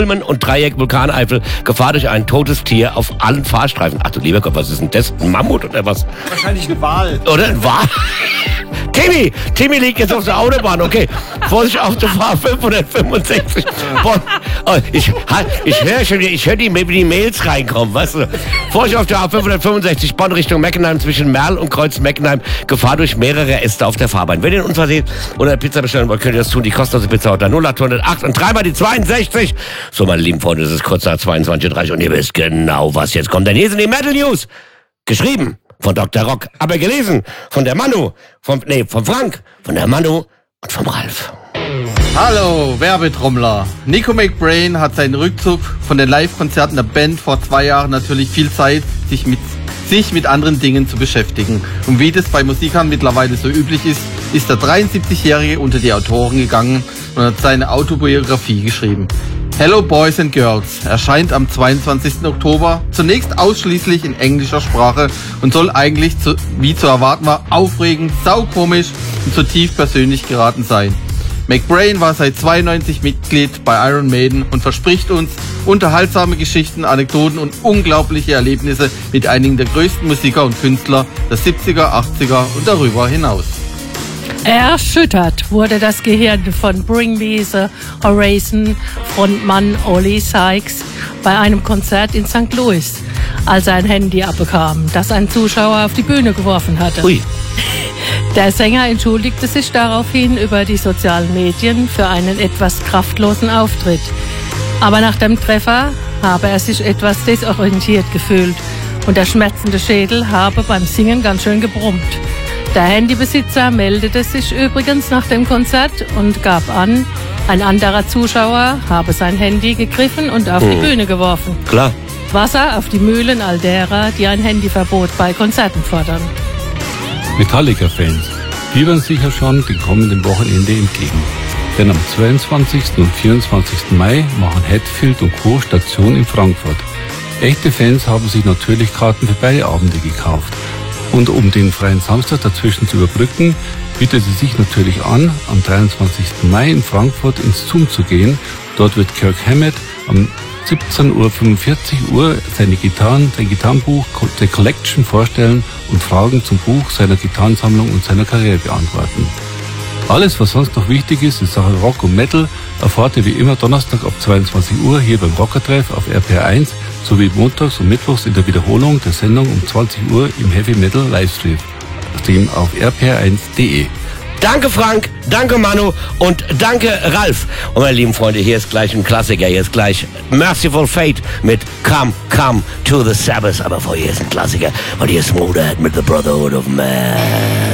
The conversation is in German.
und Dreieck Vulkaneifel, Gefahr durch ein totes Tier auf allen Fahrstreifen. Ach du lieber Gott, was ist denn das? Ein Mammut oder was? Wahrscheinlich ein Wal. Oder ein Wal? Timmy liegt jetzt auf der Autobahn, okay. Vorsicht auf der Fahr 565. Oh, ich höre schon, wie die Mails reinkommen, weißt du. Vorsicht auf der A565, Bonn Richtung Meckenheim zwischen Merl und Kreuz Meckenheim. Gefahr durch mehrere Äste auf der Fahrbahn. Wenn ihr einen Unfall seht oder Pizza bestellen wollt, könnt ihr das tun. Die kostenlose Pizza unter 0808 und dreimal die 62. So, meine lieben Freunde, es ist kurz nach 22:30 Uhr und ihr wisst genau, was jetzt kommt. Denn hier sind die Metal News. Geschrieben von Dr. Rock, aber gelesen von der Manu, vom Frank, von der Manu und vom Ralf. Hallo, Werbetrommler. Nico McBrain hat seinen Rückzug von den Live-Konzerten der Band vor 2 Jahren natürlich viel Zeit, sich mit anderen Dingen zu beschäftigen. Und wie das bei Musikern mittlerweile so üblich ist, ist der 73-Jährige unter die Autoren gegangen und hat seine Autobiografie geschrieben. Hello Boys and Girls erscheint am 22. Oktober, zunächst ausschließlich in englischer Sprache und soll eigentlich, wie zu erwarten war, aufregend, saukomisch und zutiefst persönlich geraten sein. McBrain war seit 92 Mitglied bei Iron Maiden und verspricht uns unterhaltsame Geschichten, Anekdoten und unglaubliche Erlebnisse mit einigen der größten Musiker und Künstler der 70er, 80er und darüber hinaus. Erschüttert wurde das Gehirn von Bring Me the Horizon Frontmann Oli Sykes bei einem Konzert in St. Louis, als er ein Handy abbekam, das ein Zuschauer auf die Bühne geworfen hatte. Ui. Der Sänger entschuldigte sich daraufhin über die sozialen Medien für einen etwas kraftlosen Auftritt. Aber nach dem Treffer habe er sich etwas desorientiert gefühlt und der schmerzende Schädel habe beim Singen ganz schön gebrummt. Der Handybesitzer meldete sich übrigens nach dem Konzert und gab an, ein anderer Zuschauer habe sein Handy gegriffen und auf die Bühne geworfen. Klar. Wasser auf die Mühlen all derer, die ein Handyverbot bei Konzerten fordern. Metallica-Fans fiebern sicher schon dem kommenden Wochenende entgegen. Denn am 22. und 24. Mai machen Hetfield und Co. Station in Frankfurt. Echte Fans haben sich natürlich Karten für beide Abende gekauft. Und um den freien Samstag dazwischen zu überbrücken, bietet es sich natürlich an, am 23. Mai in Frankfurt ins Zoom zu gehen. Dort wird Kirk Hammett am 17:45 Uhr sein Gitarrenbuch The Collection vorstellen und Fragen zum Buch, seiner Gitarrensammlung und seiner Karriere beantworten. Alles, was sonst noch wichtig ist in Sachen Rock und Metal, erfahrt ihr wie immer Donnerstag ab 22 Uhr hier beim Rockertreff auf RPR1 sowie montags und mittwochs in der Wiederholung der Sendung um 20 Uhr im Heavy Metal Livestream auf rpr1.de. Danke Frank, danke Manu und danke Ralf. Und meine lieben Freunde, hier ist gleich ein Klassiker, hier ist gleich Merciful Fate mit Come to the Sabbath. Aber vorher ist ein Klassiker und hier ist Motorhead mit The Brotherhood of Man.